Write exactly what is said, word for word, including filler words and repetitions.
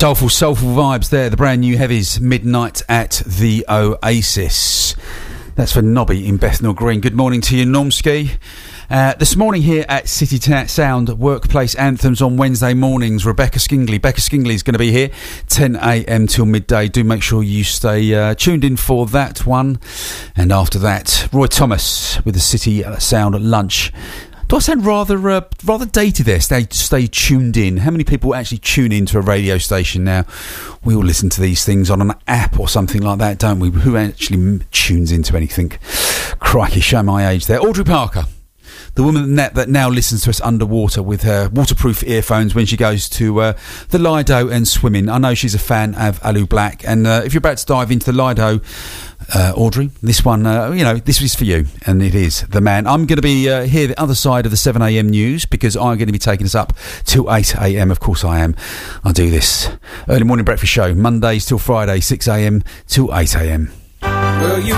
Soulful, soulful vibes there. The brand new Heavies, Midnight at the Oasis. That's for Nobby in Bethnal Green. Good morning to you, Normski. Uh, this morning here at City Ta- Sound Workplace Anthems on Wednesday mornings, Rebecca Skingley. Becca Skingley is going to be here ten a.m. till midday. Do make sure you stay uh, tuned in for that one. And after that, Roy Thomas with the City Sound Lunch. Do I sound rather uh, rather dated there? Stay, stay tuned in. How many people actually tune into a radio station now? We all listen to these things on an app or something like that, don't we? Who actually tunes into anything? Crikey, show my age there. Audrey Parker, the woman that, that now listens to us underwater with her waterproof earphones when she goes to uh, the Lido and swimming. I know she's a fan of Alu Black. And uh, if you're about to dive into the Lido, uh, Audrey, this one, uh, you know, this is for you. And it is the man. I'm going to be uh, here the other side of the seven a.m. news because I'm going to be taking us up till eight a.m. Of course I am. I do this early morning breakfast show, Mondays till Friday, six a.m. till eight a.m. Well, you